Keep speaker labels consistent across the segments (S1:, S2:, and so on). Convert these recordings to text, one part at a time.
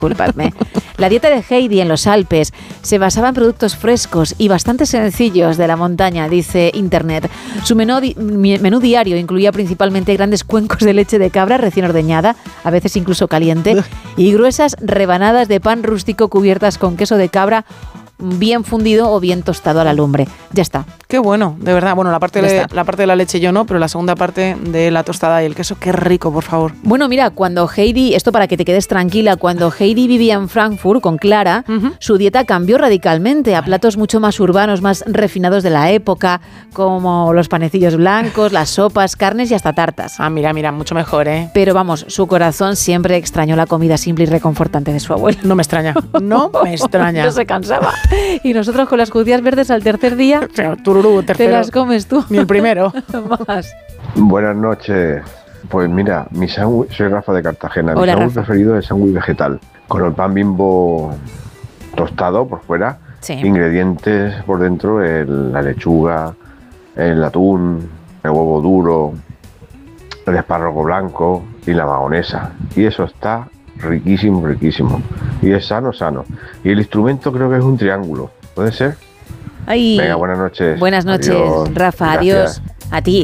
S1: Disculpadme. La dieta de Heidi en los Alpes se basaba en productos frescos y bastante sencillos de la montaña, dice Internet. Su menú diario incluía principalmente grandes cuencos de leche de cabra recién ordeñada, a veces incluso caliente, y gruesas rebanadas de pan rústico cubiertas con queso de cabra bien fundido o bien tostado a la lumbre. Ya está.
S2: Qué bueno, de verdad. Bueno, la parte de la leche yo no, pero la segunda parte de la tostada y el queso, qué rico, por favor.
S1: Bueno, mira, cuando Heidi, esto para que te quedes tranquila, cuando Heidi vivía en Frankfurt con Clara, su dieta cambió radicalmente a platos mucho más urbanos, más refinados de la época, como los panecillos blancos, las sopas, carnes y hasta tartas.
S2: Ah, mira, mucho mejor, ¿eh?
S1: Pero vamos, su corazón siempre extrañó la comida simple y reconfortante de su abuelo.
S2: No me extraña, no me extraña.
S1: No se cansaba. Y nosotros con las judías verdes al tercer día,
S2: tururú, tercero,
S1: te las comes tú.
S2: Ni el primero.
S1: Más.
S3: Buenas noches. Pues mira, mi sándwich, soy Rafa de Cartagena.
S1: Hola,
S3: mi sándwich
S1: Rafa.
S3: preferido es el sándwich vegetal, con el pan Bimbo tostado por fuera,
S1: Sí.
S3: ingredientes por dentro, la lechuga, el atún, el huevo duro, el espárrago blanco y la mahonesa. Y eso está riquísimo, riquísimo. Y es sano. Y el instrumento creo que es un triángulo. ¿Puede ser?
S1: Ay,
S3: Venga, buenas noches.
S1: Buenas noches,
S3: Adiós.
S1: Rafa.
S3: Gracias.
S1: Adiós. A ti.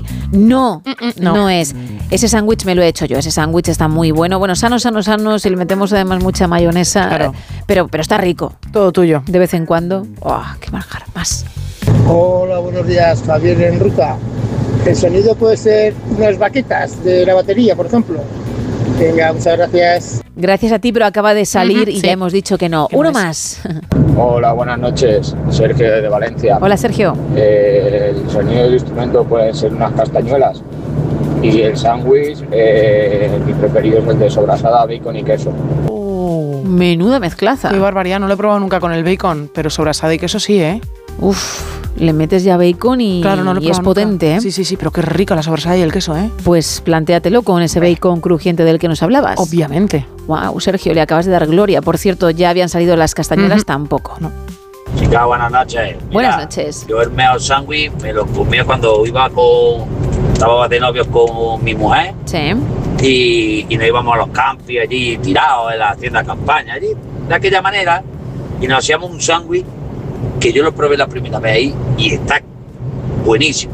S1: No es. Ese sándwich me lo he hecho yo. Ese sándwich está muy bueno. Bueno, sano. Si le metemos además mucha mayonesa.
S2: Claro.
S1: Pero está rico.
S2: Todo tuyo.
S1: De vez en cuando. ¡Oh, qué manjar! Más.
S4: Hola, buenos días, Javier en ruta. El sonido puede ser unas baquetas de la batería, por ejemplo. Venga, muchas gracias.
S1: Gracias a ti, pero acaba de salir y
S2: sí.
S1: ya hemos dicho que no. Uno más.
S5: Hola, buenas noches. Sergio de Valencia.
S1: Hola, Sergio.
S5: El sonido del instrumento pueden ser unas castañuelas. Y el sándwich, mi preferido es el de sobrasada, bacon y queso.
S1: Menuda mezclaza.
S2: Qué barbaridad, no lo he probado nunca con el bacon, pero sobrasada y queso sí, ¿eh?
S1: Uf, le metes ya bacon y,
S2: Claro, no lo he
S1: y es
S2: probado nunca.
S1: potente, ¿eh?
S2: Sí, pero qué rica la sobrasada y el queso, ¿eh?
S1: Pues plantéatelo con ese bacon crujiente del que nos hablabas.
S2: Obviamente.
S1: Wow, Sergio, le acabas de dar gloria. Por cierto, ya habían salido las castañuelas, tampoco.
S2: No.
S6: Chicas, buenas noches.
S1: Buenas noches.
S6: Yo el mejor sándwich me lo comía cuando estaba de novios con mi mujer
S1: Sí.
S6: y nos íbamos a los campis allí tirados en la hacienda de campaña, allí de aquella manera, y nos hacíamos un sándwich que yo lo probé la primera vez ahí y está buenísimo.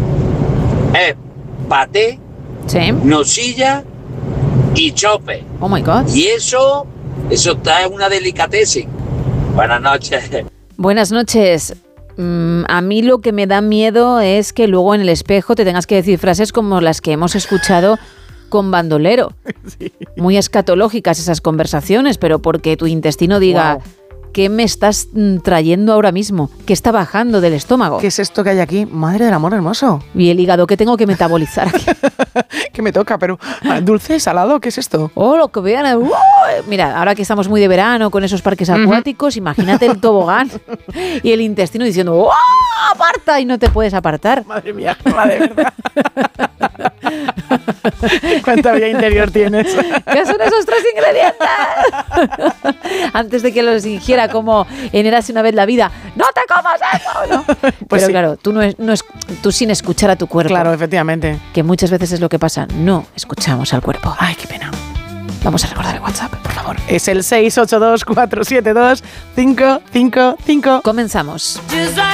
S6: Es paté,
S1: Sí.
S6: nocilla y chope.
S1: Oh my God.
S6: Y eso está en una delicatessen. Buenas noches.
S1: Buenas noches. A mí lo que me da miedo es que luego en el espejo te tengas que decir frases como las que hemos escuchado con Bandolero. Sí. Muy escatológicas esas conversaciones, pero porque tu intestino diga...
S2: Wow.
S1: ¿Qué me estás trayendo ahora mismo? ¿Qué está bajando del estómago?
S2: ¿Qué es esto que hay aquí? Madre del amor hermoso.
S1: Y el hígado, ¿qué tengo que metabolizar aquí?
S2: ¿Qué me toca? Pero dulce, salado, ¿qué es esto?
S1: Oh, lo que vean. Mira, ahora que estamos muy de verano con esos parques acuáticos, imagínate el tobogán y el intestino diciendo ¡oh, aparta! Y no te puedes apartar.
S2: Madre mía, de verdad. ¿Cuánta vida interior tienes?
S1: ¿Qué son esos 3 ingredientes? Antes de que los ingiera como en Érase una vez la vida. ¡No te comas eso! ¿No?
S2: Pues
S1: pero
S2: sí.
S1: claro, tú sin escuchar a tu cuerpo.
S2: Claro, efectivamente.
S1: Que muchas veces es lo que pasa. No escuchamos al cuerpo.
S2: Ay, qué pena.
S1: Vamos a recordar el WhatsApp, por favor.
S2: Es el 682-472-555.
S1: Comenzamos.